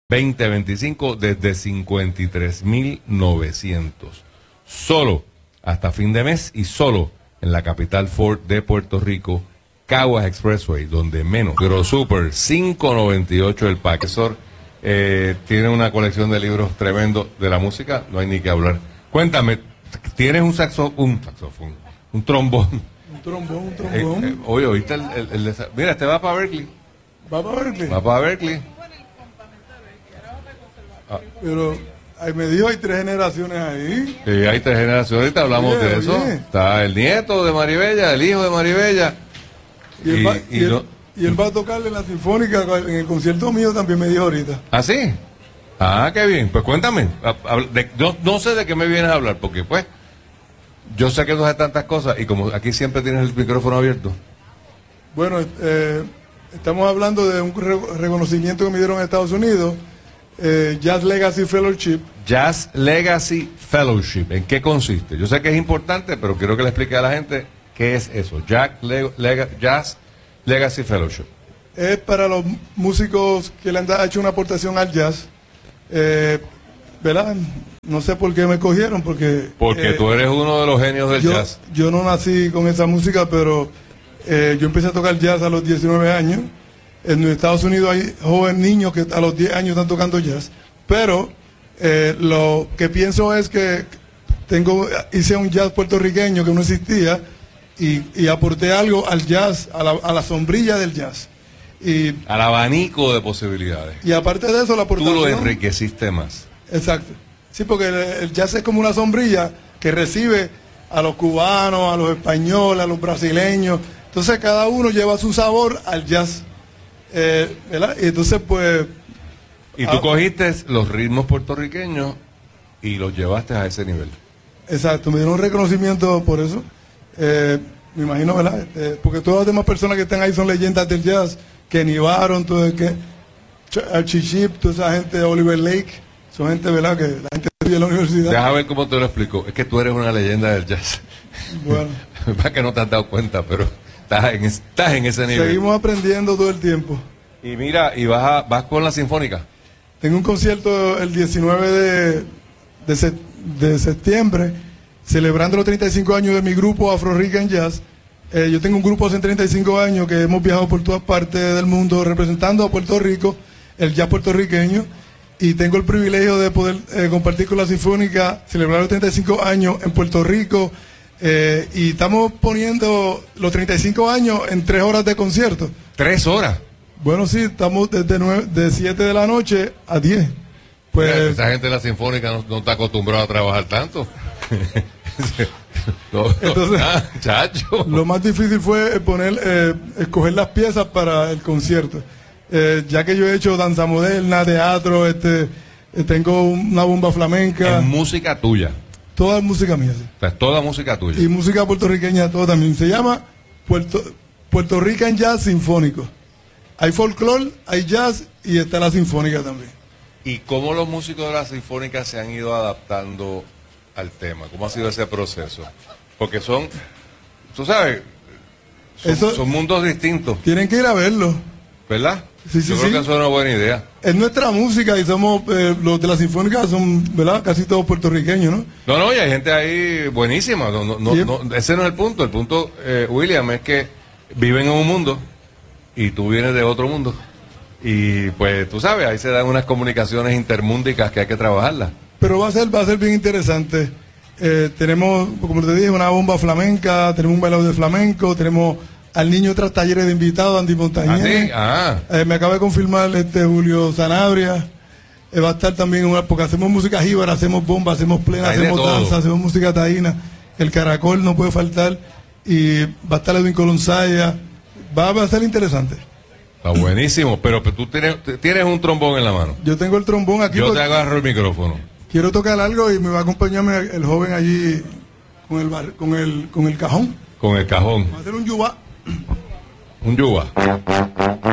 2025 desde 53,900. Solo hasta fin de mes y solo en la capital Ford de Puerto Rico, Caguas Expressway, donde menos. Super, $5.98 el paquete. Tiene una colección de libros tremendo de la música, no hay ni que hablar. Cuéntame, ¿tienes un saxofón, un trombón? Un trombón. Oye, ¿oíste mira, este va para Berkeley. ¿Va para Berkeley? Va para Berkeley. Pero ahí me dijo, hay 3 generaciones ahí. Sí, hay 3 generaciones, ahorita hablamos de eso. Está el nieto de Maribella, el hijo de Maribella. Y él va a tocarle en la Sinfónica, en el concierto mío también me dijo ahorita. ¿Ah, sí? Ah, qué bien. Pues cuéntame. No sé de qué me vienes a hablar, porque pues yo sé que tú haces tantas cosas y como aquí siempre tienes el micrófono abierto. Bueno, estamos hablando de un reconocimiento que me dieron en Estados Unidos, Jazz Legacy Fellowship. Jazz Legacy Fellowship. ¿En qué consiste? Yo sé que es importante, pero quiero que le explique a la gente qué es eso. Jazz Legacy Fellowship. Es para los músicos que le han hecho una aportación al jazz. ¿Verdad? No sé por qué me cogieron, porque tú eres uno de los genios del jazz. Yo no nací con esa música, pero yo empecé a tocar jazz a los 19 años. En Estados Unidos hay jóvenes niños que a los 10 años están tocando jazz. Pero lo que pienso es que hice un jazz puertorriqueño que no existía y aporté algo al jazz, a la sombrilla del jazz. Al abanico de posibilidades. Y aparte de eso, la aportación... Tú lo enriqueciste más. Exacto. Sí, porque el jazz es como una sombrilla que recibe a los cubanos, a los españoles, a los brasileños. Entonces cada uno lleva su sabor al jazz. ¿Verdad? Y entonces pues... Y tú cogiste los ritmos puertorriqueños y los llevaste a ese nivel. Exacto, me dieron un reconocimiento por eso. Me imagino, ¿verdad? Porque todas las demás personas que están ahí son leyendas del jazz. Kenny Barron, Archie Shepp, toda esa gente, Oliver Lake, son gente, ¿verdad? Que la gente de la universidad. Deja ver cómo te lo explico. Es que tú eres una leyenda del jazz. Bueno. Para que no te has dado cuenta, pero estás en ese nivel. Seguimos aprendiendo todo el tiempo. Y mira, y vas con la Sinfónica. Tengo un concierto el 19 de septiembre, celebrando los 35 años de mi grupo Afro Rican Jazz. Yo tengo un grupo hace 35 años que hemos viajado por todas partes del mundo representando a Puerto Rico, el jazz puertorriqueño, y tengo el privilegio de poder compartir con la Sinfónica, celebrar los 35 años en Puerto Rico, y estamos poniendo los 35 años en 3 horas de concierto. ¿3 horas? Bueno, sí, estamos de 7 de la noche a 10. Pues, mira, esa gente de la Sinfónica no está acostumbrada a trabajar tanto. Entonces, chacho. Lo más difícil fue escoger las piezas para el concierto. Ya que yo he hecho danza moderna, teatro, tengo una bomba flamenca. Es música tuya. Toda música mía, sí. O sea, toda música tuya. Y música puertorriqueña, todo también. Se llama Puerto Rican Jazz Sinfónico. Hay folclore, hay jazz y está la sinfónica también. ¿Y cómo los músicos de la Sinfónica se han ido adaptando al tema? ¿Cómo ha sido ese proceso? Porque tú sabes, son mundos distintos. Tienen que ir a verlo. ¿Verdad? Sí, Yo creo que eso es una buena idea. Es nuestra música y somos, los de la Sinfónica son, ¿verdad? Casi todos puertorriqueños, ¿no? No, y hay gente ahí buenísima. Ese no es el punto. El punto, William, es que viven en un mundo y tú vienes de otro mundo. Y pues tú sabes, ahí se dan unas comunicaciones intermúndicas que hay que trabajarlas. Pero va a ser bien interesante. Tenemos, como te dije, una bomba flamenca, tenemos un bailado de flamenco, tenemos al niño tras talleres de invitados, Andy Montañez. Me acaba de confirmar Julio Sanabria. Va a estar también, porque hacemos música jíbara, hacemos bomba, hacemos plena, hacemos danza, hacemos música taína. El caracol no puede faltar. Y va a estar Edwin Colonsaya. Va a ser interesante. Está buenísimo, pero tú tienes un trombón en la mano. Yo tengo el trombón aquí. Yo te agarro el micrófono. Quiero tocar algo y me va a acompañarme el joven allí con el cajón. Con el cajón. Va a hacer un yuba. Un yuba.